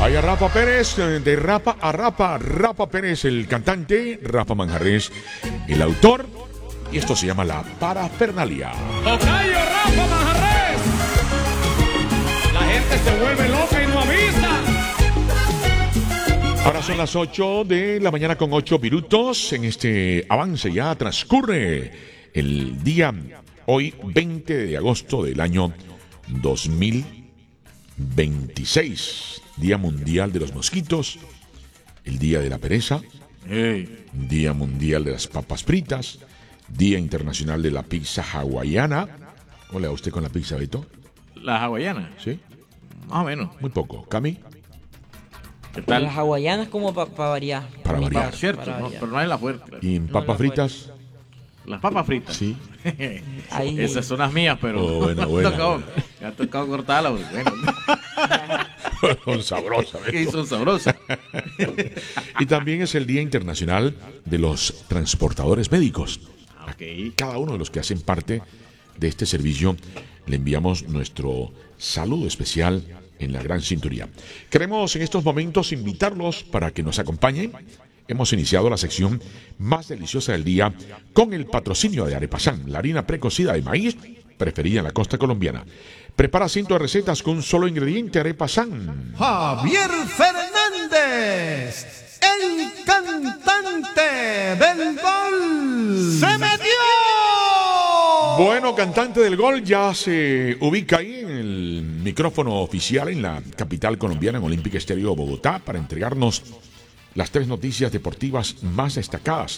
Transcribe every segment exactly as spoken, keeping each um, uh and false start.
Vaya Rafa Pérez, de Rapa a Rapa, Rafa Pérez, el cantante, Rafa Manjarres, el autor, y esto se llama La Parafernalia. ¡Tocayo Rafa Manjarres! La gente se vuelve loca y no avisa. Ahora son las ocho de la mañana con ocho minutos. En este avance ya transcurre el día, hoy veinte de agosto del año dos mil veintiséis. Día Mundial de los Mosquitos, el Día de la Pereza, Hey. Día Mundial de las Papas Fritas, Día Internacional de la Pizza Hawaiana. ¿Cómo le va usted con la pizza, Beto? La hawaiana, ¿Sí? más o menos. Muy poco. ¿Cami? ¿Qué tal? Las hawaianas como para pa variar. Para Mi variar. caso, Cierto, para no, variar. pero no es la fuerte. ¿Y en No, papas no, fritas? Las papas fritas. Sí. Ahí- Esas son las mías, pero Oh, bueno, me, bueno, ha tocado, bueno. me ha tocado cortarlas. Porque, bueno, Son sabrosas, que Beto. son sabrosas. Y también es el Día Internacional de los Transportadores Médicos. Ok. Cada uno de los que hacen parte de este servicio le enviamos nuestro saludo especial en la gran cinturía. Queremos en estos momentos invitarlos para que nos acompañen. Hemos iniciado la sección más deliciosa del día con el patrocinio de Arepasán, la harina precocida de maíz preferida en la costa colombiana. Prepara cientos de recetas con un solo ingrediente, Arepasán. Javier Fernández, el cantante del gol. ¡Se metió! Bueno, cantante del gol ya se ubica ahí en el micrófono oficial en la capital colombiana, en Olímpica Estéreo Bogotá, para entregarnos las tres noticias deportivas más destacadas.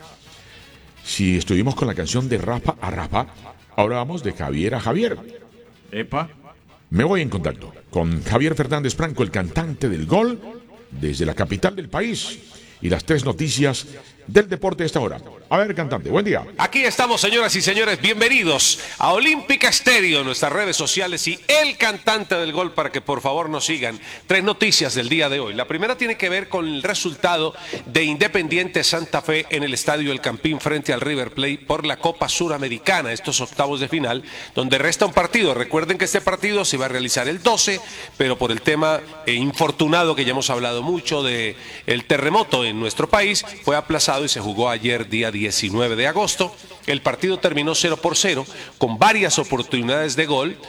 Si estuvimos con la canción de Rafa a Rafa, ahora vamos de Javier a Javier. Epa. Me voy en contacto con Javier Fernández Franco, el cantante del gol, desde la capital del país, y las tres noticias del deporte de esta hora. A ver, cantante, buen día. Aquí estamos, señoras y señores, bienvenidos a Olímpica Estéreo, nuestras redes sociales y el cantante del gol para que por favor nos sigan. Tres noticias del día de hoy. La primera tiene que ver con el resultado de Independiente Santa Fe en el Estadio El Campín frente al River Plate por la Copa Suramericana, estos octavos de final, donde resta un partido. Recuerden que este partido se va a realizar el doce, pero por el tema eh, infortunado que ya hemos hablado mucho de el terremoto en nuestro país, fue aplazado y se jugó ayer día diecinueve de agosto. El partido terminó cero por cero con varias oportunidades de gol.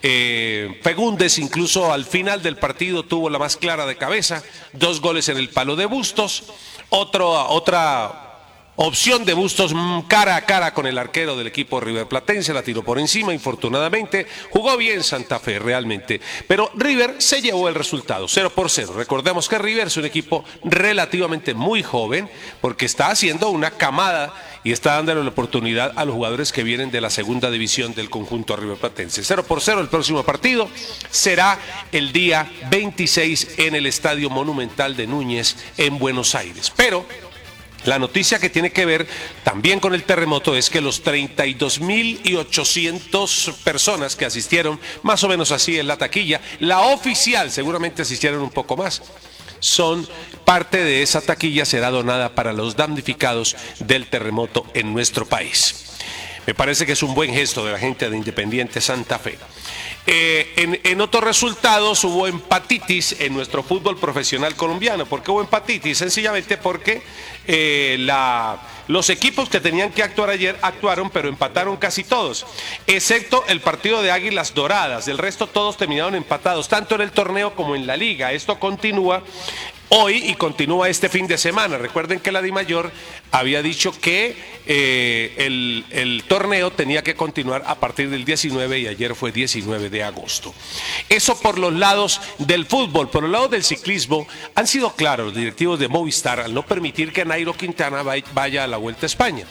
eh, Fegúndez incluso al final del partido tuvo la más clara de cabeza, dos goles en el palo de Bustos, otro, otra opción de Bustos cara a cara con el arquero del equipo riverplatense, la tiró por encima, infortunadamente. Jugó bien Santa Fe realmente, pero River se llevó el resultado, cero por cero. Recordemos que River es un equipo relativamente muy joven, porque está haciendo una camada y está dándole la oportunidad a los jugadores que vienen de la segunda división del conjunto riverplatense. cero por cero, el próximo partido será el día veintiséis en el Estadio Monumental de Núñez en Buenos Aires. Pero la noticia que tiene que ver también con el terremoto es que los treinta y dos mil ochocientas personas que asistieron, más o menos así en la taquilla, la oficial seguramente asistieron un poco más, son parte de esa taquilla, será donada para los damnificados del terremoto en nuestro país. Me parece que es un buen gesto de la gente de Independiente Santa Fe. Eh, en, en otros resultados hubo empatitis en nuestro fútbol profesional colombiano. ¿Por qué hubo empatitis? Sencillamente porque eh, la, los equipos que tenían que actuar ayer actuaron, pero empataron casi todos, excepto el partido de Águilas Doradas. Del resto todos terminaron empatados, tanto en el torneo como en la liga. Esto continúa hoy y continúa este fin de semana. Recuerden que la DIMAYOR había dicho que eh, el, el torneo tenía que continuar a partir del diecinueve y ayer fue diecinueve de agosto. Eso por los lados del fútbol. Por el lado del ciclismo han sido claros los directivos de Movistar al no permitir que Nairo Quintana vaya a la Vuelta a España.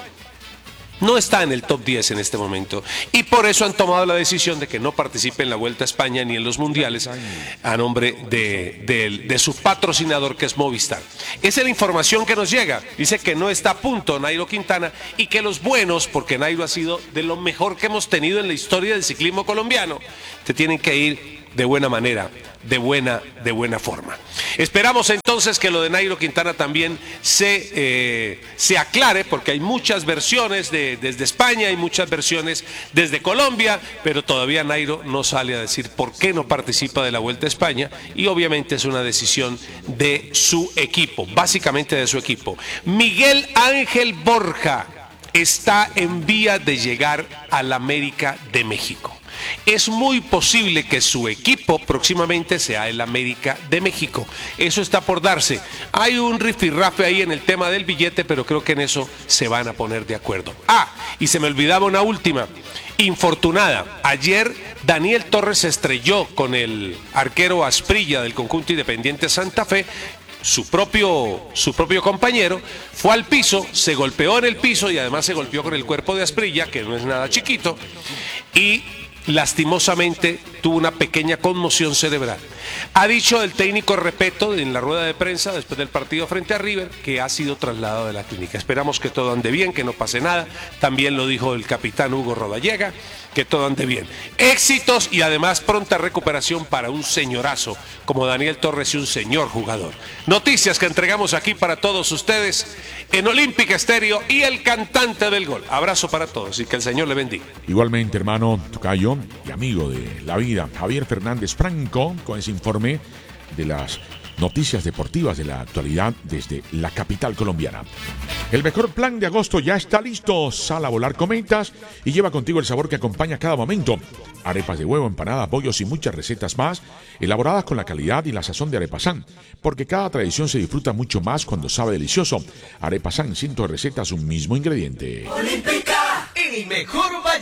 No está en el top diez en este momento y por eso han tomado la decisión de que no participe en la Vuelta a España ni en los mundiales a nombre de, de, de su patrocinador, que es Movistar. Esa es la información que nos llega. Dice que no está a punto Nairo Quintana y que los buenos, porque Nairo ha sido de lo mejor que hemos tenido en la historia del ciclismo colombiano, te tienen que ir de buena manera, de buena, de buena forma. Esperamos entonces que lo de Nairo Quintana también se, eh, se aclare, porque hay muchas versiones de, desde España, hay muchas versiones desde Colombia, pero todavía Nairo no sale a decir por qué no participa de la Vuelta a España, y obviamente es una decisión de su equipo, básicamente de su equipo. Miguel Ángel Borja está en vía de llegar al América de México. Es muy posible que su equipo próximamente sea el América de México. Eso está por darse. Hay un rifirrafe ahí en el tema del billete, pero creo que en eso se van a poner de acuerdo. Ah, y se me olvidaba una última, infortunada. Ayer Daniel Torres se estrelló con el arquero Asprilla del conjunto Independiente Santa Fe. Su propio, su propio compañero fue al piso, se golpeó en el piso y además se golpeó con el cuerpo de Asprilla, que no es nada chiquito, y lastimosamente tuvo una pequeña conmoción cerebral. Ha dicho el técnico Repeto en la rueda de prensa después del partido frente a River que ha sido trasladado de la clínica. Esperamos que todo ande bien, que no pase nada. También lo dijo el capitán Hugo Rodallega, que todo ande bien. Éxitos y además pronta recuperación para un señorazo como Daniel Torres y un señor jugador. Noticias que entregamos aquí para todos ustedes en Olímpica Estéreo y el cantante del gol. Abrazo para todos y que el Señor le bendiga. Igualmente, hermano tocayo y amigo de la vida, Javier Fernández Franco, con ese informe de las noticias deportivas de la actualidad desde la capital colombiana. El mejor plan de agosto ya está listo. Sal a volar cometas y lleva contigo el sabor que acompaña cada momento. Arepas de huevo, empanadas, bollos y muchas recetas más, elaboradas con la calidad y la sazón de Arepasan, porque cada tradición se disfruta mucho más cuando sabe delicioso. Arepasan, cientos de recetas, un mismo ingrediente. Olímpica, el mejor valle.